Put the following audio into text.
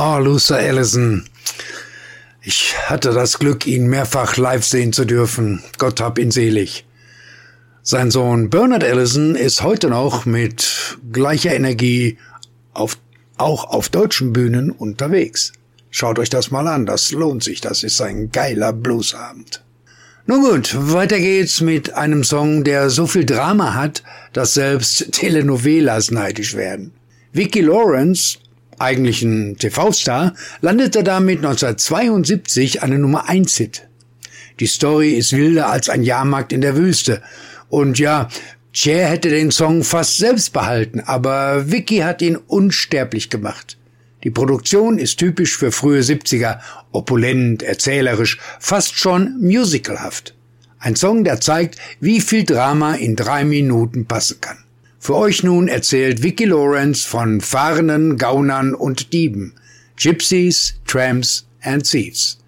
Oh, Luther Allison. Ich hatte das Glück, ihn mehrfach live sehen zu dürfen. Gott hab ihn selig. Sein Sohn Bernard Allison ist heute noch mit gleicher Energie auch auf deutschen Bühnen unterwegs. Schaut euch das mal an, das lohnt sich, das ist ein geiler Bluesabend. Nun gut, weiter geht's mit einem Song, der so viel Drama hat, dass selbst Telenovelas neidisch werden. Vicki Lawrence, eigentlich ein TV-Star, landete damit 1972 eine Nummer-1-Hit. Die Story ist wilder als ein Jahrmarkt in der Wüste. Und ja, Cher hätte den Song fast selbst behalten, aber Vicki hat ihn unsterblich gemacht. Die Produktion ist typisch für frühe 70er, opulent, erzählerisch, fast schon musicalhaft. Ein Song, der zeigt, wie viel Drama in 3 Minuten passen kann. Für euch nun erzählt Vicki Lawrence von Fahrenden, Gaunern und Dieben, Gypsies, Tramps and Thieves.